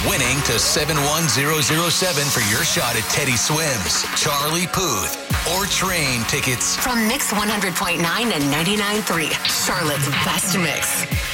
winning to 71007 for your shot at Teddy Swims, Charlie Puth, or train tickets. From Mix 100.9 and 99.3, Charlotte's best mix.